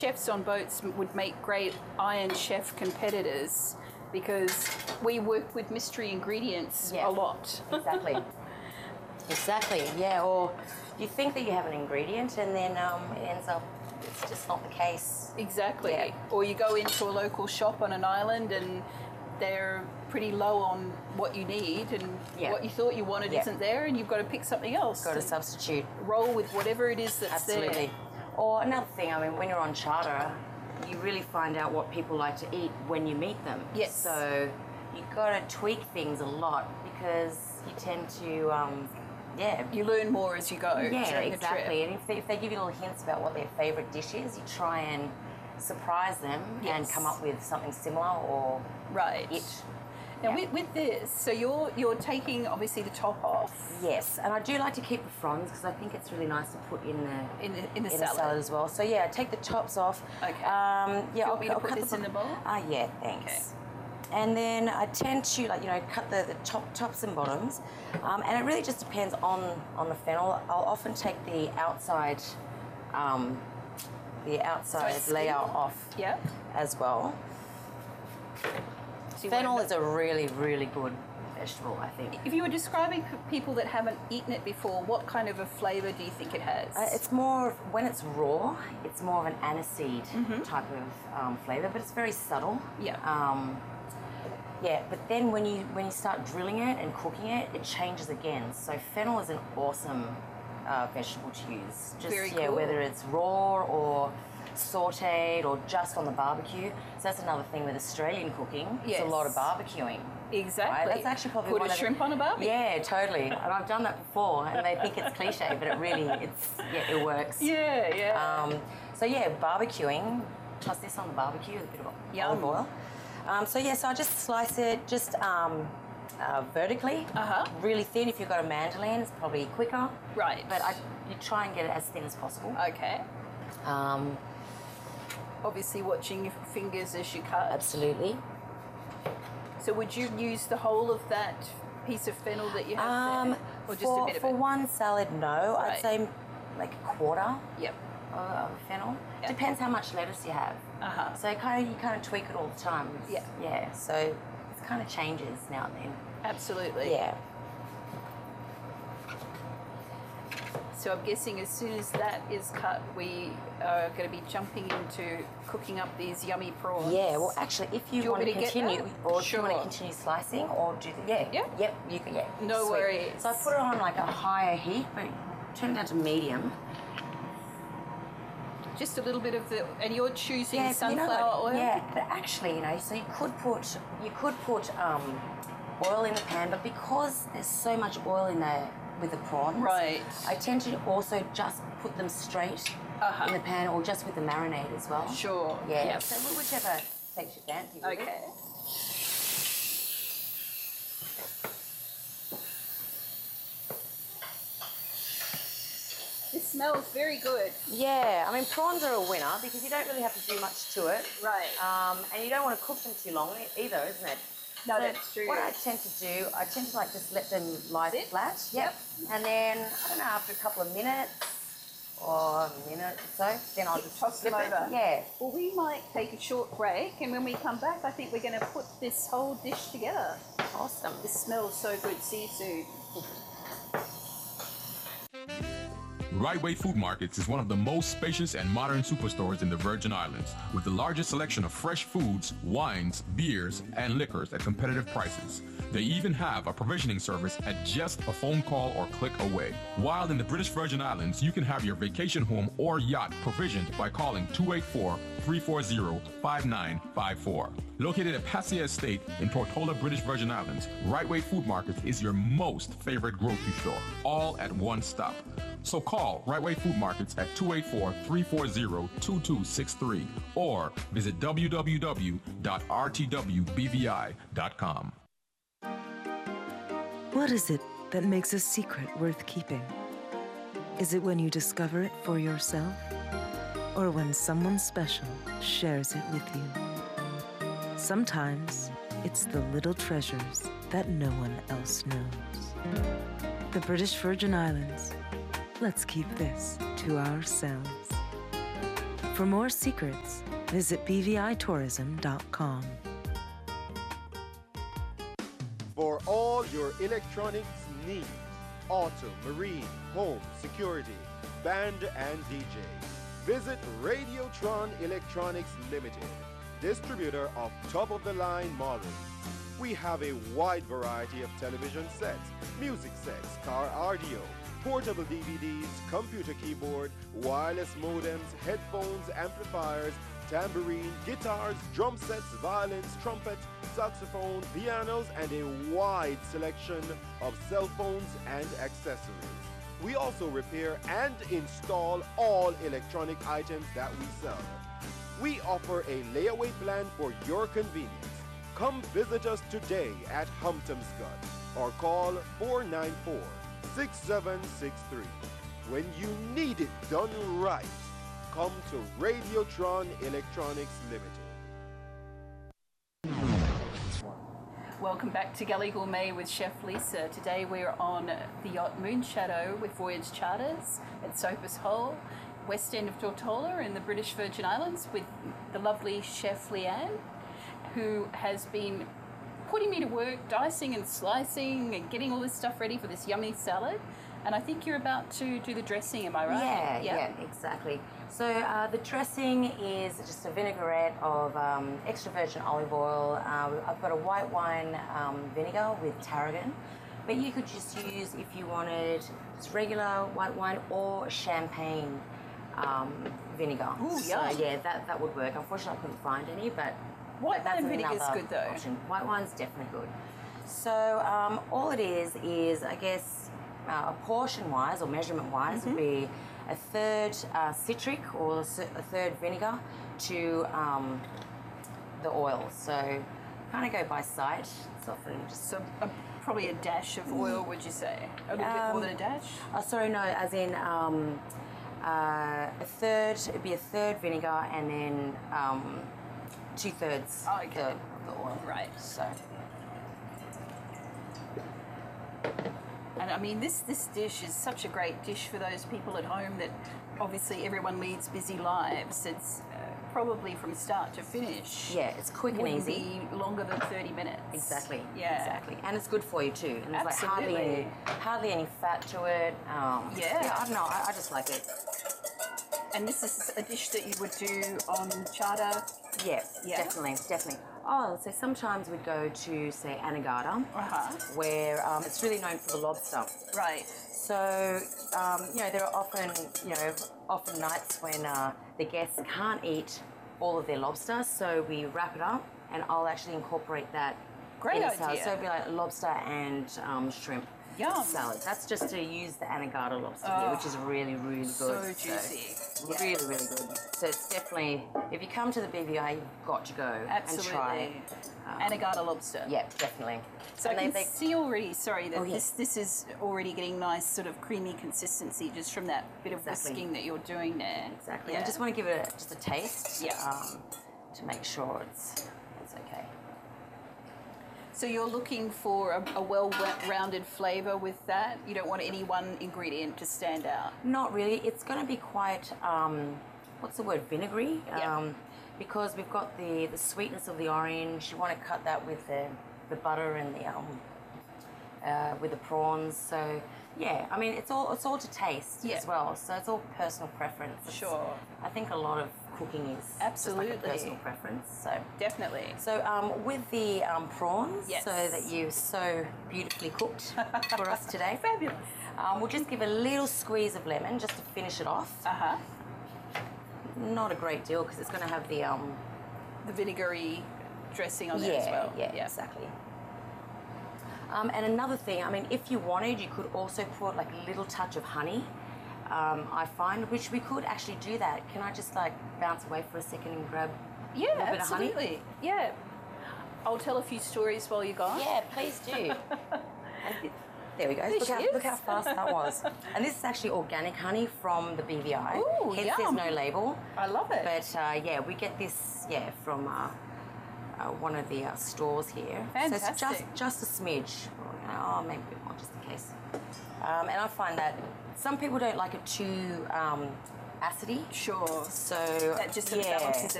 chefs on boats would make great Iron Chef competitors because we work with mystery ingredients a lot. Exactly. Exactly, yeah. Or you think that you have an ingredient and then it ends up it's just not the case. Exactly. Yeah. Or you go into a local shop on an island and they're pretty low on what you need and what you thought you wanted isn't there and you've got to pick something else. Got to substitute. Roll with whatever it is that's Absolutely. there. Or another thing, I mean, when you're on charter, you really find out what people like to eat when you meet them. Yes. So you've got to tweak things a lot because you tend to, you learn more as you go. Yeah, during exactly. the trip. And if they give you little hints about what their favourite dish is, you try and surprise them and come up with something similar or it. Now with this, so you're taking obviously the top off. Yes, and I do like to keep the fronds because I think it's really nice to put in the salad as well. So yeah, take the tops off. Okay. Yeah, do you want me to put this in the bowl? Yeah, thanks. Okay. And then I tend to cut the tops and bottoms, and it really just depends on the fennel. I'll often take the outside layer off as well. Fennel is a really, really good vegetable, I think. If you were describing people that haven't eaten it before, what kind of a flavour do you think it has? It's more, when it's raw, it's more of an aniseed type of flavour, but it's very subtle. Yeah. But then when you start drilling it and cooking it, it changes again. So fennel is an awesome vegetable to use. Just very cool. Whether it's raw or sauteed or just on the barbecue. So that's another thing with Australian cooking. It's a lot of barbecuing. Exactly. Right? That's actually probably put a shrimp on a barbecue. Yeah, totally. And I've done that before, and they think it's cliche, but it really it works. Yeah, yeah. So barbecuing. Toss this on the barbecue with a bit of olive oil. So I just slice it vertically, really thin. If you've got a mandolin, it's probably quicker. Right. But you try and get it as thin as possible. Okay. Obviously watching your fingers as you cut. Absolutely. So would you use the whole of that piece of fennel that you have there? Or just a bit of it? For one salad, no. Right. I'd say like a quarter Yep. of fennel. Yep. Depends how much lettuce you have. So you kind of tweak it all the time. Yeah. Yeah, so it kind of changes now and then. Absolutely. Yeah. So I'm guessing as soon as that is cut, we are going to be jumping into cooking up these yummy prawns. Yeah, well, actually, if you want to continue, or if you want to continue slicing, or do you can, No Sweet. worries. So I put it on like a higher heat, but turn it down to medium. Just a little bit of and you're choosing sunflower oil. Yeah, but actually, so you could put oil in the pan, but because there's so much oil in there with the prawns, right? I tend to also just put them straight in the pan, or just with the marinade as well. Sure. Yeah. Yep. So whichever takes your fancy. Really. Okay. This smells very good. Yeah, I mean, prawns are a winner because you don't really have to do much to it. Right. And you don't want to cook them too long either, isn't it? No, so that's true. What I tend to do, just let them lie flat. Yep. And then, I don't know, after a couple of minutes or a minute or so, then I'll just toss them over. Yeah. Well, we might take a short break, and when we come back, I think we're going to put this whole dish together. Awesome. This smells so good, seafood. Right Way Food Markets is one of the most spacious and modern superstores in the Virgin Islands, with the largest selection of fresh foods, wines, beers, and liquors at competitive prices. They even have a provisioning service at just a phone call or click away. While in the British Virgin Islands, you can have your vacation home or yacht provisioned by calling 284-340-5954. Located at Passia Estate in Tortola, British Virgin Islands, Right Way Food Markets is your most favorite grocery store, all at one stop. So call Right Way Food Markets at 284-340-2263 or visit www.rtwbvi.com. What is it that makes a secret worth keeping? Is it when you discover it for yourself? Or when someone special shares it with you? Sometimes it's the little treasures that no one else knows. The British Virgin Islands. Let's keep this to ourselves. For more secrets, visit bvitourism.com. For all your electronics needs, auto, marine, home, security, band and DJ, visit Radiotron Electronics Limited, distributor of top-of-the-line models. We have a wide variety of television sets, music sets, car audio, portable DVDs, computer keyboard, wireless modems, headphones, amplifiers, tambourine, guitars, drum sets, violins, trumpets, saxophone, pianos, and a wide selection of cell phones and accessories. We also repair and install all electronic items that we sell. We offer a layaway plan for your convenience. Come visit us today at Humptomscott or call 494-6763. When you need it done right, come to Radiotron Electronics Limited. Welcome back to Galley Gourmet with Chef Lisa. Today we're on the yacht Moonshadow with Voyage Charters at Sopus Hole, west end of Tortola in the British Virgin Islands, with the lovely Chef Leanne, who has been putting me to work, dicing and slicing and getting all this stuff ready for this yummy salad. And I think you're about to do the dressing, am I right? Yeah, exactly. So the dressing is just a vinaigrette of extra virgin olive oil. I've got a white wine vinegar with tarragon, but you could just use, if you wanted, just regular white wine or champagne vinegar. Ooh, so yum. yeah, that would work. Unfortunately, I couldn't find any, but White that's wine vinegar is another good though. option. White wine's definitely good. So all it is I guess portion-wise or measurement-wise would be a third citric or a third vinegar to the oil. So kind of go by sight. It's often just So probably a dash of oil, would you say? A little bit more than a dash? sorry, no, as in a third. It'd be a third vinegar and then 2/3 Oh, okay. of the oil. Right. So. And I mean, this dish is such a great dish for those people at home that obviously everyone leads busy lives. It's probably from start to finish. Yeah, it's quick and Wouldn't easy. be longer than 30 minutes. Exactly. Yeah. Exactly. And it's good for you too. And there's Absolutely. like hardly any fat to it. Yeah. I don't know. I just like it. And this is a dish that you would do on charter. Yeah, Yeah. definitely. Oh, so sometimes we'd go to, say, Anegada, where it's really known for the lobster. Right. So, there are often nights when the guests can't eat all of their lobster, so we wrap it up, and I'll actually incorporate that Great in the idea. salad. So it'd be like lobster and shrimp Yum. salad. That's just to use the Anegada lobster here, which is really, really good. So juicy. Yeah. Really, really good. So it's definitely, if you come to the BVI, you've got to go Absolutely. and try. Anegada lobster. Yeah, definitely. So And I can see already, that this is already getting nice sort of creamy consistency just from that bit of Exactly. whisking that you're doing there. Exactly. Yeah. I just want to give it just a taste. Yeah. To make sure it's okay. So you're looking for a well-rounded flavour with that? You don't want any one ingredient to stand out? Not really. It's going to be quite, what's the word, vinegary? Yeah. Because we've got the sweetness of the orange. You want to cut that with the butter and with the prawns. So yeah, I mean it's all to taste as well. So it's all personal preference. Sure. I think a lot of cooking is Absolutely. just like a personal preference. So Definitely. So with the prawns, Yes. so that you so beautifully cooked for us today. Fabulous. We'll just give a little squeeze of lemon just to finish it off. Uh-huh. Not a great deal because it's going to have the The vinegary dressing on there as well. Yeah, exactly. And another thing, I mean, if you wanted, you could also put like a little touch of honey. I find, which we could actually do that. Can I just like bounce away for a second and grab a little bit of honey? Absolutely. Yeah. I'll tell a few stories while you're gone. Yeah, please do. There we go. Look how fast that was. And this is actually organic honey from the BVI. Ooh, hence yum. there's no label. I love it. But yeah, we get this from one of the stores here. Fantastic. So it's just a smidge. Oh, maybe a bit more just in case. And I find that some people don't like it too acidy. Sure. So That just sort of balances it